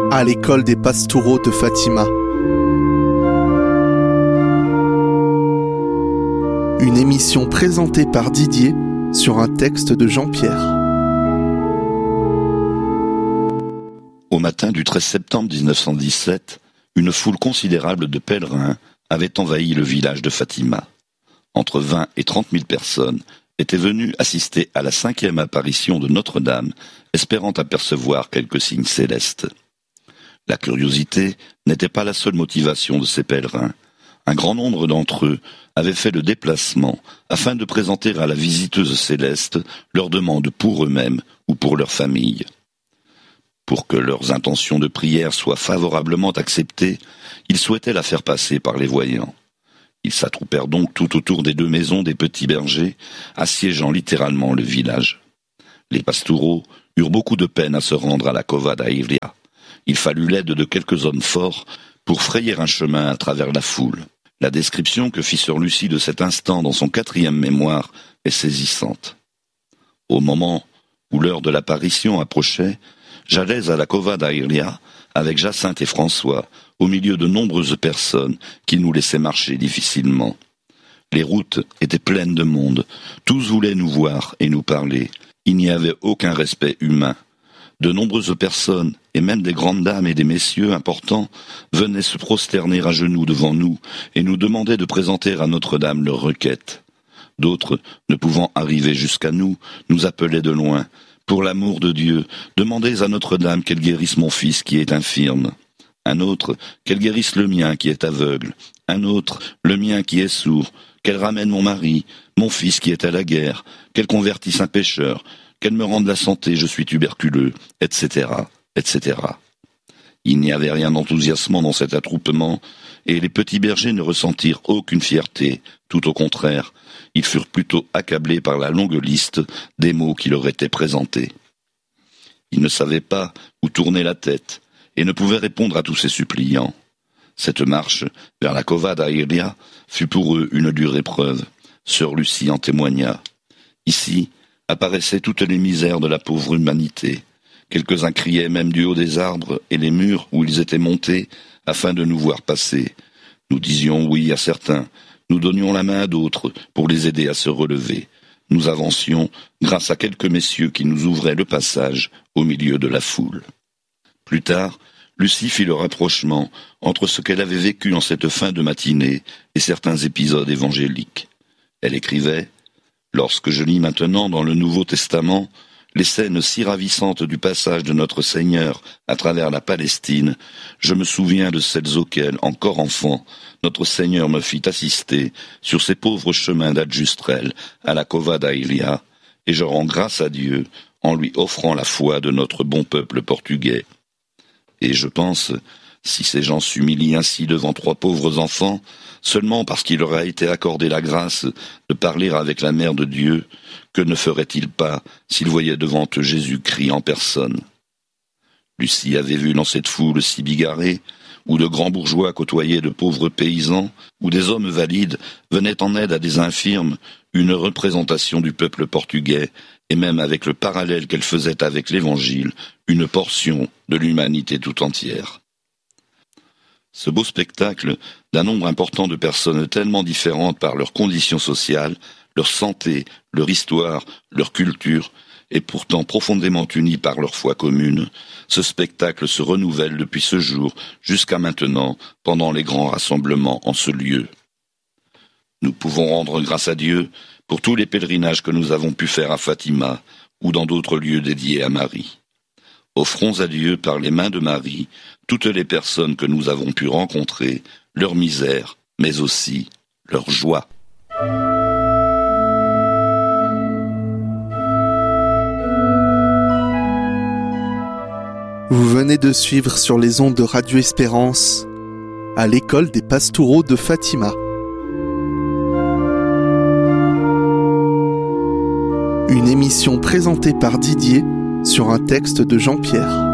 à l'école des Pastoureaux de Fatima. Une émission présentée par Didier sur un texte de Jean-Pierre. Au matin du 13 septembre 1917, une foule considérable de pèlerins avait envahi le village de Fatima. Entre 20 et 30 000 personnes étaient venues assister à la 5e apparition de Notre-Dame, espérant apercevoir quelques signes célestes. La curiosité n'était pas la seule motivation de ces pèlerins. Un grand nombre d'entre eux avaient fait le déplacement afin de présenter à la visiteuse céleste leurs demandes pour eux-mêmes ou pour leur famille. Pour que leurs intentions de prière soient favorablement acceptées, ils souhaitaient la faire passer par les voyants. Ils s'attroupèrent donc tout autour des 2 maisons des petits bergers, assiégeant littéralement le village. Les pastoureaux eurent beaucoup de peine à se rendre à la Cova da Iria. Il fallut l'aide de quelques hommes forts pour frayer un chemin à travers la foule. La description que fit sœur Lucie de cet instant dans son 4e mémoire est saisissante. Au moment où l'heure de l'apparition approchait, j'allais à la Cova da Iria avec Jacinthe et François, au milieu de nombreuses personnes qui nous laissaient marcher difficilement. Les routes étaient pleines de monde, tous voulaient nous voir et nous parler. Il n'y avait aucun respect humain. De nombreuses personnes, et même des grandes dames et des messieurs importants, venaient se prosterner à genoux devant nous et nous demandaient de présenter à Notre-Dame leurs requêtes. D'autres, ne pouvant arriver jusqu'à nous, nous appelaient de loin. Pour l'amour de Dieu, demandez à Notre-Dame qu'elle guérisse mon fils qui est infirme. Un autre, qu'elle guérisse le mien qui est aveugle. Un autre, le mien qui est sourd. Qu'elle ramène mon mari, mon fils qui est à la guerre. Qu'elle convertisse un pécheur. Qu'elle me rende la santé, je suis tuberculeux, etc., etc. Il n'y avait rien d'enthousiasmant dans cet attroupement, et les petits bergers ne ressentirent aucune fierté, tout au contraire. Ils furent plutôt accablés par la longue liste des mots qui leur étaient présentés. Ils ne savaient pas où tourner la tête, et ne pouvaient répondre à tous ces suppliants. Cette marche vers la Cova da Iria fut pour eux une dure épreuve. Sœur Lucie en témoigna. Ici apparaissaient toutes les misères de la pauvre humanité. Quelques-uns criaient même du haut des arbres et les murs où ils étaient montés afin de nous voir passer. Nous disions oui à certains, nous donnions la main à d'autres pour les aider à se relever. Nous avancions grâce à quelques messieurs qui nous ouvraient le passage au milieu de la foule. Plus tard, Lucie fit le rapprochement entre ce qu'elle avait vécu en cette fin de matinée et certains épisodes évangéliques. Elle écrivait « Lorsque je lis maintenant dans le Nouveau Testament les scènes si ravissantes du passage de notre Seigneur à travers la Palestine, je me souviens de celles auxquelles, encore enfant, notre Seigneur me fit assister sur ces pauvres chemins d'Adjustrel à la Cova da Iria, et je rends grâce à Dieu en lui offrant la foi de notre bon peuple portugais. Et je pense, si ces gens s'humilient ainsi devant 3 pauvres enfants, seulement parce qu'il leur a été accordé la grâce de parler avec la Mère de Dieu, que ne feraient-ils pas s'ils voyaient devant eux Jésus-Christ en personne? Lucie avait vu dans cette foule si bigarrée, où de grands bourgeois côtoyaient de pauvres paysans, où des hommes valides venaient en aide à des infirmes, une représentation du peuple portugais, et même avec le parallèle qu'elle faisait avec l'Évangile, une portion de l'humanité tout entière. Ce beau spectacle d'un nombre important de personnes tellement différentes par leurs conditions sociales, leur santé, leur histoire, leur culture, et pourtant profondément unis par leur foi commune, ce spectacle se renouvelle depuis ce jour jusqu'à maintenant pendant les grands rassemblements en ce lieu. Nous pouvons rendre grâce à Dieu pour tous les pèlerinages que nous avons pu faire à Fatima ou dans d'autres lieux dédiés à Marie. Offrons à Dieu par les mains de Marie toutes les personnes que nous avons pu rencontrer, leur misère, mais aussi leur joie. Vous venez de suivre sur les ondes de Radio Espérance à l'école des Pastoureaux de Fatima. Une émission présentée par Didier sur un texte de Jean-Pierre.